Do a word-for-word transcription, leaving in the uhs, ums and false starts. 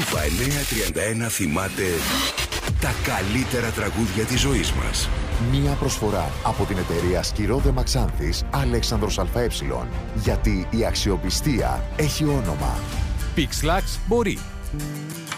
Αλφα εννιακόσια τριάντα ένα θυμάται τα καλύτερα τραγούδια της ζωής μας. Μία προσφορά από την εταιρεία Σκυρόδε Μαξάνθης Αλέξανδρος ΑΕ. Γιατί η αξιοπιστία έχει όνομα. Pixlax μπορεί.